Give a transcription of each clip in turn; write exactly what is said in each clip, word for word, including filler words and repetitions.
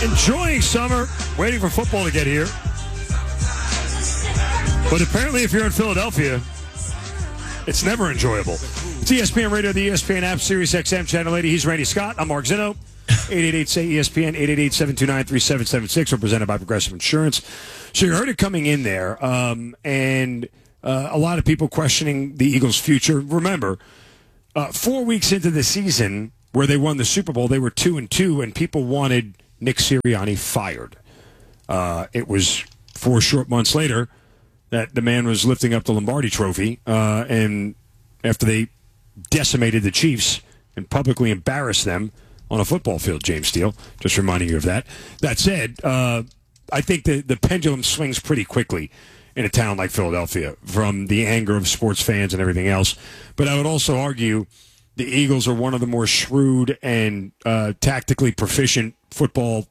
enjoying summer, waiting for football to get here. But apparently, if you're in Philadelphia, it's never enjoyable. It's E S P N Radio, the E S P N app, Sirius X M, Channel eighty. He's Randy Scott. I'm Mark Zinno. eight eight eight, say E S P N, eight eight eight, seven two nine, three seven seven six. We're presented by Progressive Insurance. So you heard it coming in there, um, and uh, a lot of people questioning the Eagles' future. Remember, uh, four weeks into the season where they won the Super Bowl, they were two and two, and people wanted Nick Sirianni fired. Uh, it was four short months later that the man was lifting up the Lombardi Trophy, uh, and after they decimated the Chiefs and publicly embarrassed them on a football field, James Steele, just reminding you of that. That said, uh, I think the, the pendulum swings pretty quickly in a town like Philadelphia from the anger of sports fans and everything else. But I would also argue the Eagles are one of the more shrewd and uh, tactically proficient football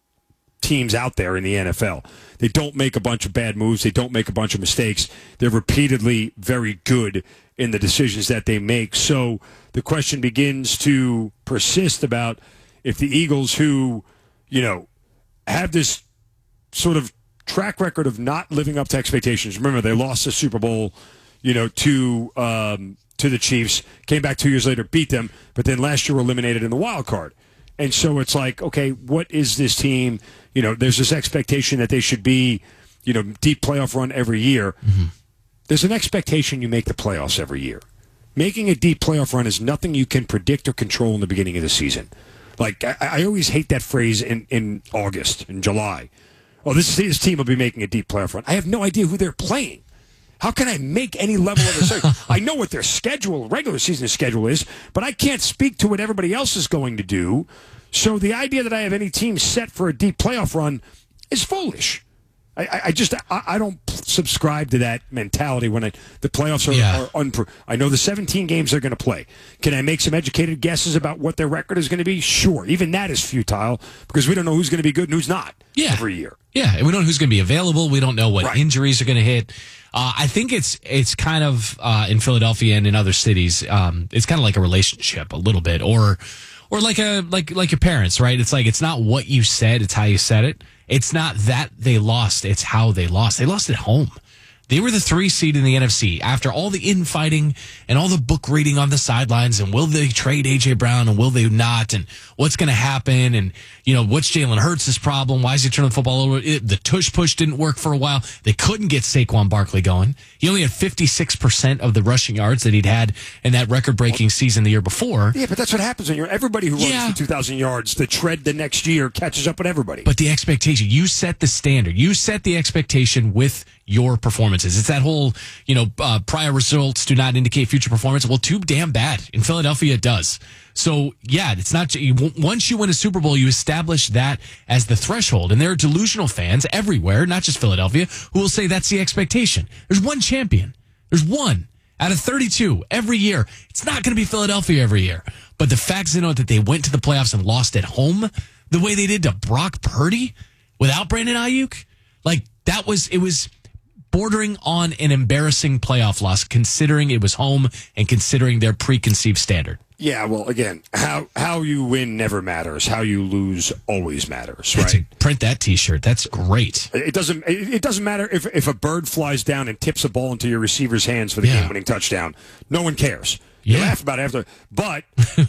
teams out there in the N F L. They don't make a bunch of bad moves. They don't make a bunch of mistakes. They're repeatedly very good in the decisions that they make. So the question begins to persist about if the Eagles, who, you know, have this sort of track record of not living up to expectations. Remember, they lost the Super Bowl, you know, to um, to the Chiefs, came back two years later, beat them, but then last year were eliminated in the wild card. And so it's like, okay, what is this team? You know, there's this expectation that they should be, you know, deep playoff run every year. Mm-hmm. There's an expectation you make the playoffs every year. Making a deep playoff run is nothing you can predict or control in the beginning of the season. Like, I, I always hate that phrase in, in August, in July. Oh, this, this team will be making a deep playoff run. I have no idea who they're playing. How can I make any level of decision? I know what their schedule, regular season schedule is, but I can't speak to what everybody else is going to do. So the idea that I have any team set for a deep playoff run is foolish. I, I just I, I don't subscribe to that mentality when I, the playoffs are, yeah. are unpro- I know the seventeen games they're going to play. Can I make some educated guesses about what their record is going to be? Sure. Even that is futile because we don't know who's going to be good and who's not yeah. every year. Yeah, and we don't know who's going to be available. We don't know what right. injuries are going to hit. Uh, I think it's it's kind of uh, in Philadelphia and in other cities. Um, it's kind of like a relationship, a little bit, or or like a like like your parents, right? It's like it's not what you said; it's how you said it. It's not that they lost; it's how they lost. They lost at home. They were the three seed in the N F C after all the infighting and all the book reading on the sidelines. And will they trade A J Brown and will they not? And what's going to happen? And, you know, what's Jalen Hurts' problem? Why is he turning the football over? It, the tush push didn't work for a while. They couldn't get Saquon Barkley going. He only had fifty-six percent of the rushing yards that he'd had in that record-breaking season the year before. Yeah, but that's what happens when you're everybody who runs yeah. for two thousand yards. The tread the next year catches up with everybody. But the expectation, you set the standard. You set the expectation with your performances. It's that whole, you know, uh, prior results do not indicate future performance. Well, too damn bad. In Philadelphia, it does. So, yeah, it's not, you, once you win a Super Bowl, you establish that as the threshold. And there are delusional fans everywhere, not just Philadelphia, who will say that's the expectation. There's one champion. There's one out of thirty-two every year. It's not going to be Philadelphia every year. But the fact, you know, that they went to the playoffs and lost at home the way they did to Brock Purdy without Brandon Ayuk, like that was, it was bordering on an embarrassing playoff loss, considering it was home and considering their preconceived standard. Yeah, well, again, how how you win never matters. How you lose always matters, right? That's, print that T-shirt. That's great. It doesn't. It doesn't matter if if a bird flies down and tips a ball into your receiver's hands for the yeah. game-winning touchdown. No one cares. You yeah. laugh about it after, but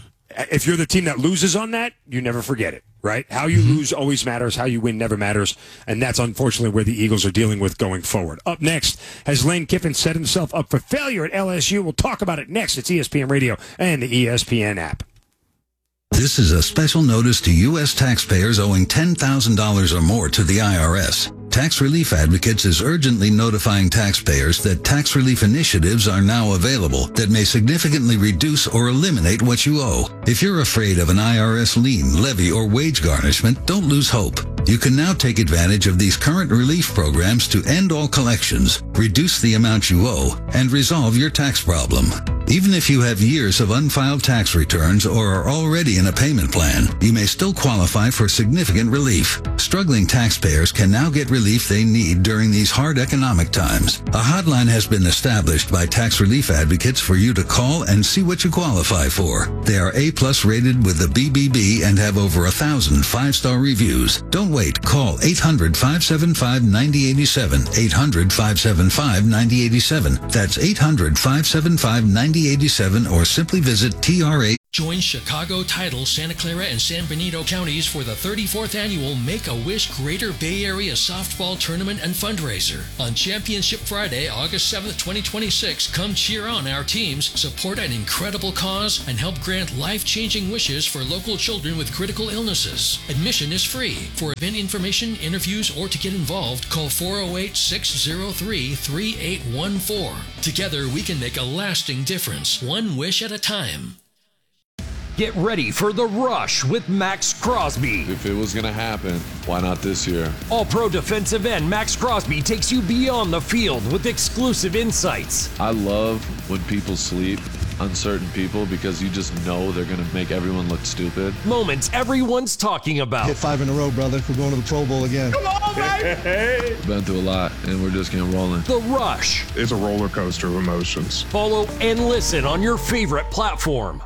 if you're the team that loses on that, you never forget it, right? How you mm-hmm. lose always matters. How you win never matters. And that's unfortunately where the Eagles are dealing with going forward. Up next, has Lane Kiffin set himself up for failure at L S U? We'll talk about it next. It's E S P N Radio and the E S P N app. This is a special notice to U S taxpayers owing ten thousand dollars or more to the I R S. Tax Relief Advocates is urgently notifying taxpayers that tax relief initiatives are now available that may significantly reduce or eliminate what you owe. If you're afraid of an I R S lien, levy, or wage garnishment, don't lose hope. You can now take advantage of these current relief programs to end all collections, reduce the amount you owe, and resolve your tax problem. Even if you have years of unfiled tax returns or are already in a payment plan, you may still qualify for significant relief. Struggling taxpayers can now get relief they need during these hard economic times. A hotline has been established by tax relief advocates for you to call and see what you qualify for. They are A-plus rated with the B B B and have over a thousand five-star reviews. Don't wait. Call eight hundred, five seven five, nine zero eight seven, eight hundred, five seven five, nine zero eight seven. That's eight hundred, five seven five, nine zero eight seven, or simply visit T R A. Join Chicago Title, Santa Clara, and San Benito counties for the thirty-fourth annual Make-A-Wish Greater Bay Area Softball Tournament and Fundraiser. On Championship Friday, August seventh, twenty twenty-six, come cheer on our teams, support an incredible cause, and help grant life-changing wishes for local children with critical illnesses. Admission is free. For event information, interviews, or to get involved, call four oh eight, six oh three, three eight one four. Together, we can make a lasting difference, one wish at a time. Get ready for The Rush with Max Crosby. If it was going to happen, why not this year? All-Pro defensive end Max Crosby takes you beyond the field with exclusive insights. I love when people sleep on certain people because you just know they're going to make everyone look stupid. Moments everyone's talking about. Hit five in a row, brother. We're going to the Pro Bowl again. Come on, baby! Been through a lot, and we're just getting rolling. The Rush. It's a roller coaster of emotions. Follow and listen on your favorite platform.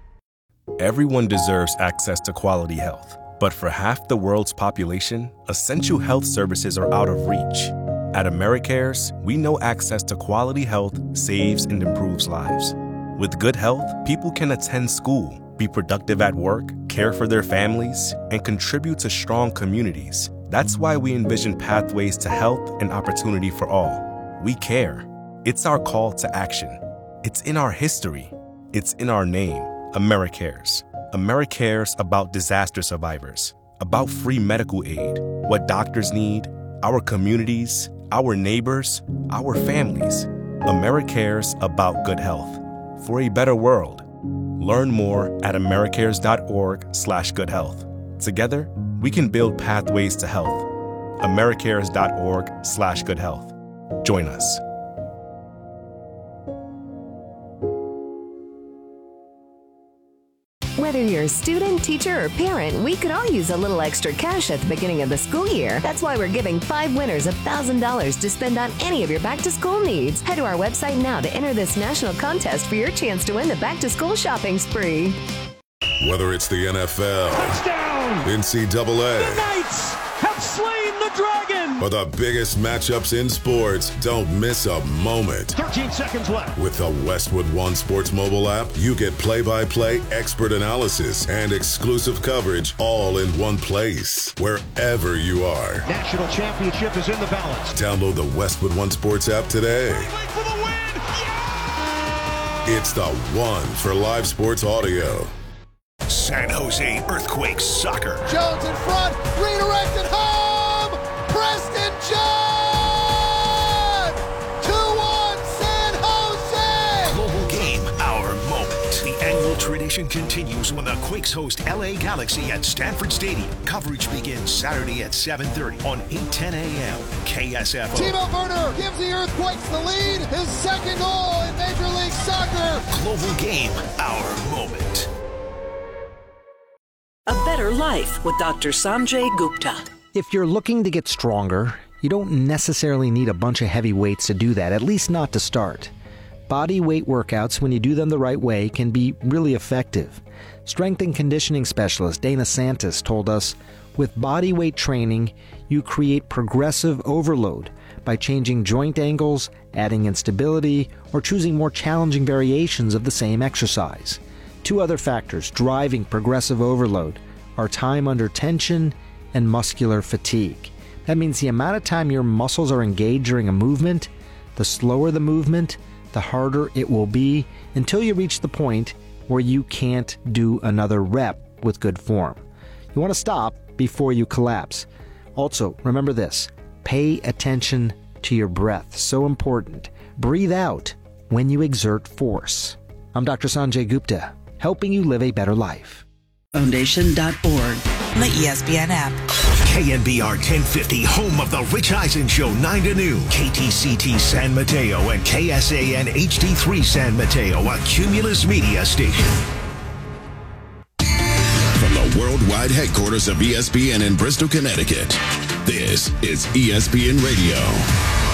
Everyone deserves access to quality health, but for half the world's population, essential health services are out of reach. At AmeriCares, we know access to quality health saves and improves lives. With good health, people can attend school, be productive at work, care for their families, and contribute to strong communities. That's why we envision pathways to health and opportunity for all. We care. It's our call to action. It's in our history. It's in our name. AmeriCares. AmeriCares about disaster survivors, about free medical aid, what doctors need, our communities, our neighbors, our families. AmeriCares about good health. For a better world. Learn more at americares.org slash good health. Together, we can build pathways to health. americares.org slash good health. Join us. Whether you're a student, teacher, or parent, we could all use a little extra cash at the beginning of the school year. That's why we're giving five winners one thousand dollars to spend on any of your back-to-school needs. Head to our website now to enter this national contest for your chance to win the back-to-school shopping spree. Whether it's the N F L, Touchdown! N C double A, The Knights have slain the dragon! or the biggest matchups in sports, don't miss a moment. thirteen seconds left. With the Westwood One Sports mobile app, you get play-by-play expert analysis and exclusive coverage all in one place, wherever you are. National championship is in the balance. Download the Westwood One Sports app today. For the win! Yeah! It's the one for live sports audio. San Jose Earthquakes soccer. Jones in front, redirected home! Preston John! two one San Jose! Global game, our moment. The annual tradition continues when the Quakes host L A Galaxy at Stanford Stadium. Coverage begins Saturday at seven thirty on eight ten a.m. K S F O. Timo Werner gives the Earthquakes the lead. His second goal in Major League Soccer. Global game, our moment. A better life with Doctor Sanjay Gupta. If you're looking to get stronger, you don't necessarily need a bunch of heavy weights to do that, at least not to start. Body weight workouts, when you do them the right way, can be really effective. Strength and conditioning specialist Dana Santis told us, with body weight training, you create progressive overload by changing joint angles, adding instability, or choosing more challenging variations of the same exercise. Two other factors driving progressive overload are time under tension and muscular fatigue. That means the amount of time your muscles are engaged during a movement, the slower the movement, the harder it will be until you reach the point where you can't do another rep with good form. You want to stop before you collapse. Also, remember this, pay attention to your breath. So important. Breathe out when you exert force. I'm Doctor Sanjay Gupta, helping you live a better life. Foundation dot org. The E S P N app. K N B R ten fifty, home of the Rich Eisen Show, nine to noon. K T C T San Mateo and K S A N H D three San Mateo, a Cumulus Media station. From the worldwide headquarters of E S P N in Bristol, Connecticut, this is E S P N Radio.